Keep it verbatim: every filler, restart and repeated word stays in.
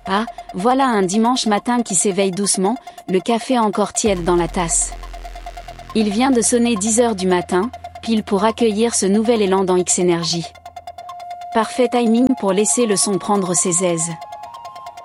Ah, voilà un dimanche matin qui s'éveille doucement, le café encore tiède dans la tasse. Il vient de sonner dix heures du matin, pile pour accueillir ce nouvel élan dans X-Énergie. Parfait timing pour laisser le son prendre ses aises.